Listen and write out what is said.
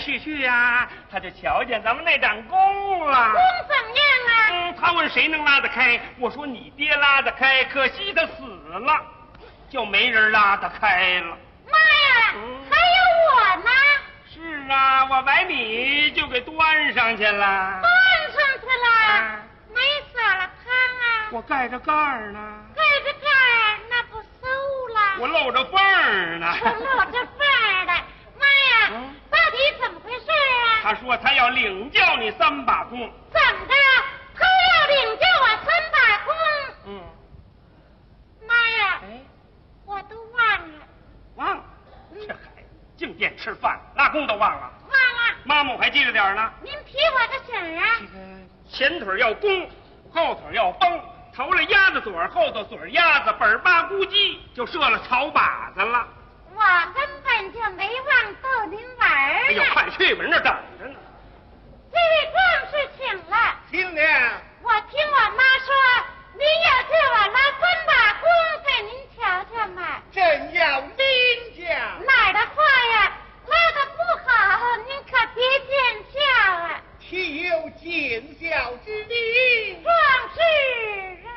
去呀，他就瞧见咱们那盏弓了。 弓怎么样啊？ 他问谁能拉得开，我说你爹拉得开，可惜他死了，就没人拉得开了。 妈呀，还有我呢。 是啊，我把你就给端上去了。 端上去了，没撒了汤啊？ 我盖着盖儿呢。 盖着盖儿，那不馊了？ 我露着缝儿呢。 露着缝儿的，妈呀，到底怎么回事啊？ 他说他要领教你3把弓。 怎么着？他要领教我3把弓？妈呀，我都忘了。 忘了？这孩子净惦吃饭，拉弓都忘了。 忘了。 妈妈我还记着点呢。 您提我个醒啊？ 这个前腿要弓，后腿要绷，头了鸭子嘴，后头嘴鸭子，本八咕叽就射了草靶子了。 我根本就没忘逗您玩儿。 哎呦，快去吧，人那等着呢。 这位壮士请了。 听了。 我听我妈说，您要叫我拉3把弓给您瞧瞧嘛。 正要领教。 哪儿的话呀，拉得不好，您可别见笑啊。 岂有见笑之